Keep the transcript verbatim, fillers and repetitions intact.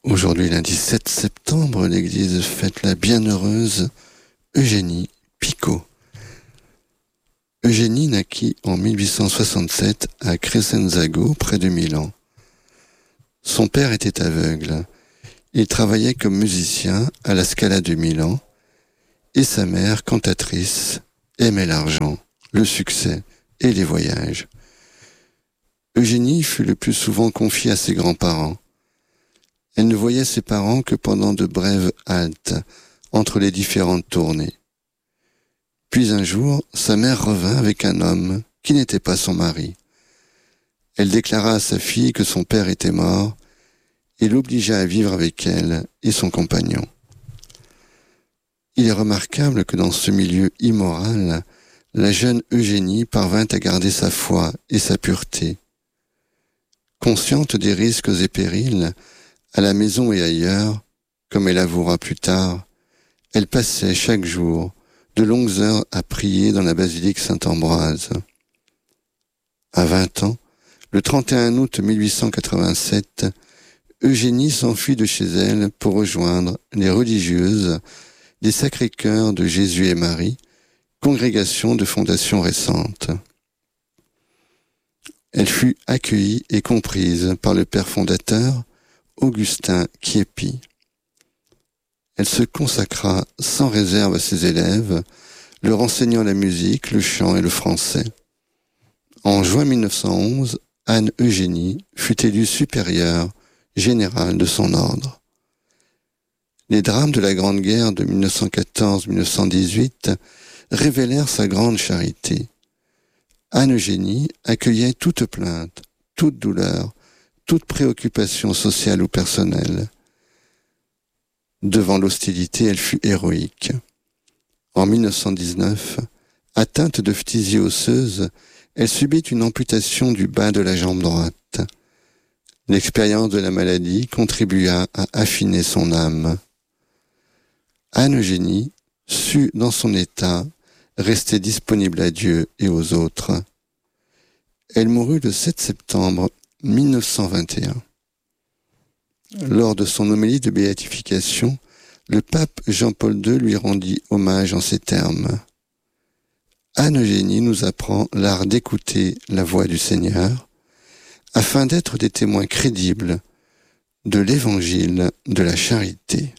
Aujourd'hui, lundi sept septembre, l'église fête la bienheureuse Eugénie Picot. Eugénie naquit en mille huit cent soixante-sept à Crescenzago, près de Milan. Son père était aveugle. Il travaillait comme musicien à la Scala de Milan et sa mère, cantatrice, aimait l'argent, le succès et les voyages. Eugénie fut le plus souvent confiée à ses grands-parents. Elle ne voyait ses parents que pendant de brèves haltes entre les différentes tournées. Puis un jour, sa mère revint avec un homme qui n'était pas son mari. Elle déclara à sa fille que son père était mort et l'obligea à vivre avec elle et son compagnon. Il est remarquable que dans ce milieu immoral, la jeune Eugénie parvint à garder sa foi et sa pureté. Consciente des risques et périls, à la maison et ailleurs, comme elle avouera plus tard, elle passait chaque jour de longues heures à prier dans la basilique Saint-Ambroise. À vingt ans, le trente et un août mille huit cent quatre-vingt-sept, Eugénie s'enfuit de chez elle pour rejoindre les religieuses des Sacré-Cœur de Jésus et Marie, congrégation de fondation récente. Elle fut accueillie et comprise par le père fondateur, Augustin Chieppi. Elle se consacra sans réserve à ses élèves, leur enseignant la musique, le chant et le français. En juin mille neuf cent onze, Anne Eugénie fut élue supérieure générale de son ordre. Les drames de la Grande Guerre de mille neuf cent quatorze à mille neuf cent dix-huit révélèrent sa grande charité. Anne Eugénie accueillait toute plainte, toute douleur, toute préoccupation sociale ou personnelle. Devant l'hostilité, elle fut héroïque. En mille neuf cent dix-neuf, atteinte de phtisie osseuse, elle subit une amputation du bas de la jambe droite. L'expérience de la maladie contribua à affiner son âme. Anne Eugénie sut, dans son état, rester disponible à Dieu et aux autres. Elle mourut le sept septembre mille neuf cent vingt et un. Lors de son homélie de béatification, le pape Jean-Paul deux lui rendit hommage en ces termes. Anne Eugénie nous apprend l'art d'écouter la voix du Seigneur, afin d'être des témoins crédibles de l'évangile de la charité.